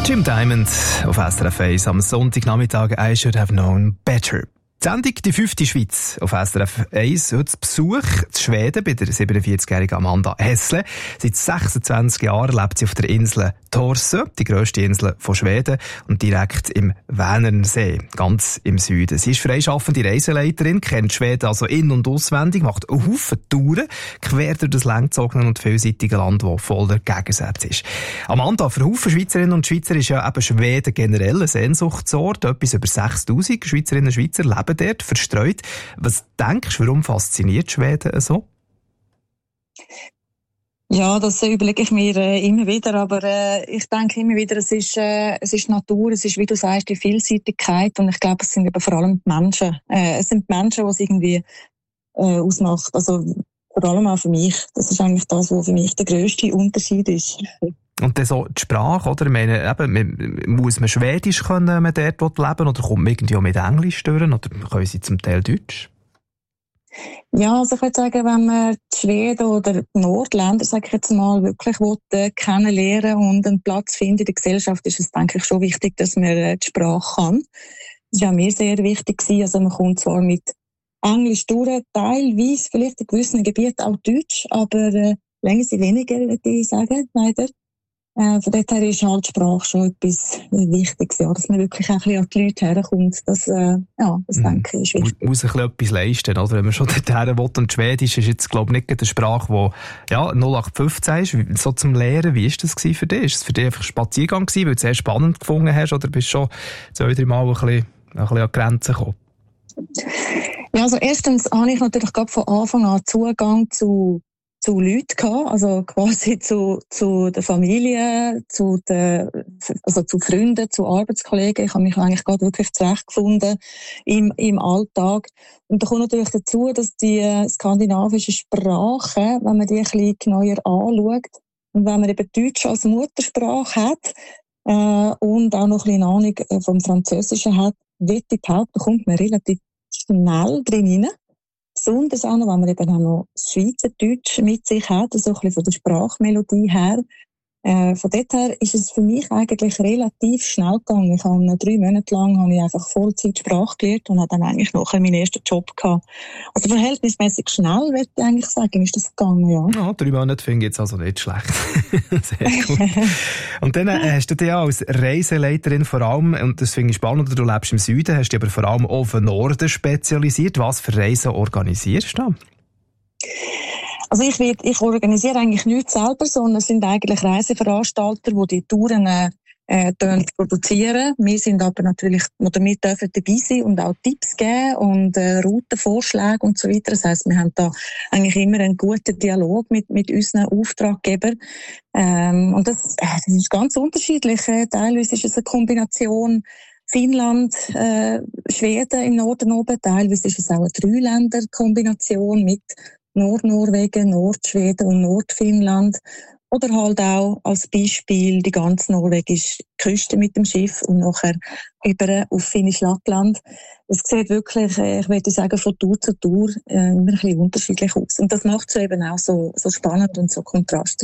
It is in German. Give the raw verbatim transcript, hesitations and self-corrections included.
Jim Diamond auf S R F eins am Sonntagnachmittag «I should have known better». Die Sendung «Die fünfte Schweiz» auf S R F eins. Heute zu Besuch in Schweden bei der siebenundvierzigjährigen Amanda Hessle. Seit sechsundzwanzig Jahren lebt sie auf der Insel Torsö, die grösste Insel von Schweden, und direkt im Vänernsee, ganz im Süden. Sie ist freischaffende Reiseleiterin, kennt Schweden also in- und auswendig, macht einen Haufen Touren quer durch das langgezogene und vielseitige Land, das voller Gegensätze ist. Amanda, für Haufen Schweizerinnen und Schweizer ist ja eben Schweden generell ein Sehnsuchtsort. Etwas über sechstausend Schweizerinnen und Schweizer leben dort verstreut. Was denkst du, warum fasziniert Schweden so? Ja, das äh, überlege ich mir äh, immer wieder, aber äh, ich denke immer wieder, es ist, äh, es ist Natur, es ist, wie du sagst, die Vielseitigkeit, und ich glaube, es sind eben vor allem die Menschen. Äh, es sind die Menschen, die es irgendwie äh, ausmacht. Also vor allem auch für mich. Das ist eigentlich das, was für mich der grösste Unterschied ist. Und dann so die Sprache, oder? Ich meine, eben, muss man Schwedisch können, wenn man dort leben will, oder kommt man irgendwie auch mit Englisch durch, oder können sie zum Teil Deutsch? Ja, also ich würde sagen, wenn man die Schweden oder die Nordländer, sage ich jetzt mal, wirklich will, äh, kennenlernen und einen Platz finden in der Gesellschaft, ist es, denke ich, schon wichtig, dass man äh, die Sprache kann. Das war auch mir sehr wichtig gewesen. Also man kommt zwar mit Englisch durch, teilweise vielleicht in gewissen Gebieten auch Deutsch, aber äh, länger sind weniger, würde ich sagen, leider. Äh, von dort her ist halt die Sprache schon etwas Wichtiges, ja, dass man wirklich auch ein bisschen an die Leute herkommt. Das, äh, ja, das mhm. denke ich, ist wichtig. Man muss ein bisschen etwas leisten, oder? Wenn man schon dort her will. Und Schwedisch ist jetzt, glaube ich, nicht eine Sprache, die ja, null acht fünfzehn ist, so zum Lehren. Wie war das für dich? Ist es für dich einfach ein Spaziergang gewesen, weil du es sehr spannend gefunden hast, oder bist du schon zwei, drei Mal ein bisschen, ein bisschen an die Grenzen gekommen? Ja, also erstens habe ich natürlich gerade von Anfang an Zugang zu zu Leuten gehabt, also quasi zu, zu der Familie, zu den, also zu Freunden, zu Arbeitskollegen. Ich habe mich eigentlich gerade wirklich zurechtgefunden im, im Alltag. Und da kommt natürlich dazu, dass die äh, skandinavischen Sprachen, wenn man die ein bisschen genauer anschaut, und wenn man eben Deutsch als Muttersprache hat, äh, und auch noch ein bisschen Ahnung vom Französischen hat, wird die behaupten, kommt man relativ schnell drin rein. Besonders auch noch, wenn man eben auch noch das Schweizerdeutsch mit sich hat, also ein bisschen von der Sprachmelodie her. Äh, von dort her ist es für mich eigentlich relativ schnell gegangen. Ich habe drei Monate lang habe ich einfach Vollzeit Sprache gelernt und habe dann eigentlich nachher meinen ersten Job gehabt. Also verhältnismäßig schnell, würde ich eigentlich sagen, ist das gegangen, ja. Ja, drei Monate finde ich jetzt also nicht schlecht. Sehr gut. Und dann äh, hast du dich ja als Reiseleiterin vor allem, und das finde ich spannend, du lebst im Süden, hast dich aber vor allem auf den Norden spezialisiert. Was für Reisen organisierst du da? Also ich, will, ich organisiere eigentlich nichts selber, sondern es sind eigentlich Reiseveranstalter, die die Touren äh, produzieren. Wir sind aber natürlich, oder wir dürfen dabei sein und auch Tipps geben und äh, Routenvorschläge und so weiter. Das heisst, wir haben da eigentlich immer einen guten Dialog mit, mit unseren Auftraggebern. Ähm, und das, äh, das ist ganz unterschiedlich. Äh, teilweise ist es eine Kombination Finnland, äh, Schweden im Norden oben, teilweise ist es auch eine Drei-Länder-Kombination mit Nordnorwegen, Nordschweden und Nordfinnland. Oder halt auch als Beispiel die ganze norwegische Küste mit dem Schiff und nachher über auf Finnisch Lappland. Es sieht wirklich, ich würde sagen, von Tour zu Tour äh, immer ein bisschen unterschiedlich aus. Und das macht es eben auch so, so spannend und so kontrastreich.